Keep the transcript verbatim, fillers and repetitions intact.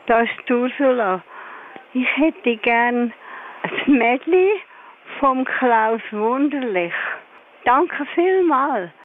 Da ist die Ursula. Ich hätte gern ein Mädchen vom Klaus Wunderlich. Danke vielmals.